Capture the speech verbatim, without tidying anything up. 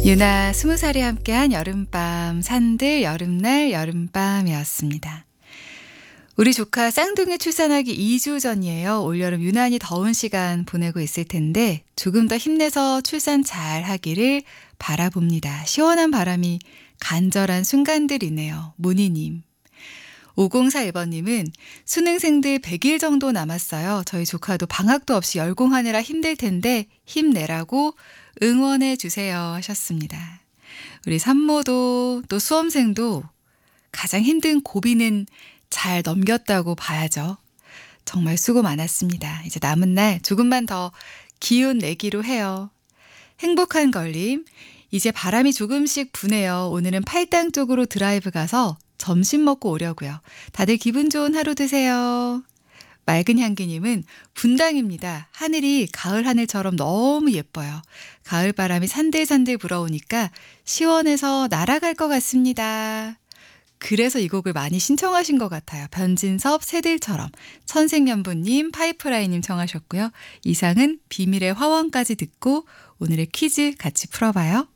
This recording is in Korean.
유나 스무 살이 함께한 여름밤, 산들 여름날 여름밤이었습니다. 우리 조카 쌍둥이 출산하기 이 주 전이에요. 올여름 유난히 더운 시간 보내고 있을 텐데 조금 더 힘내서 출산 잘 하기를 바라봅니다. 시원한 바람이 간절한 순간들이네요. 문희님. 오공사일 번님은 수능생들 백 일 정도 남았어요. 저희 조카도 방학도 없이 열공하느라 힘들 텐데 힘내라고 응원해 주세요 하셨습니다. 우리 산모도 또 수험생도 가장 힘든 고비는 잘 넘겼다고 봐야죠. 정말 수고 많았습니다. 이제 남은 날 조금만 더 기운 내기로 해요. 행복한 걸림. 이제 바람이 조금씩 부네요. 오늘은 팔당 쪽으로 드라이브 가서 점심 먹고 오려고요. 다들 기분 좋은 하루 되세요. 맑은 향기님은 분당입니다. 하늘이 가을 하늘처럼 너무 예뻐요. 가을 바람이 산들산들 불어오니까 시원해서 날아갈 것 같습니다. 그래서 이 곡을 많이 신청하신 것 같아요. 변진섭 새들처럼. 천생연분님, 파이프라인님 청하셨고요. 이상은 비밀의 화원까지 듣고 오늘의 퀴즈 같이 풀어봐요.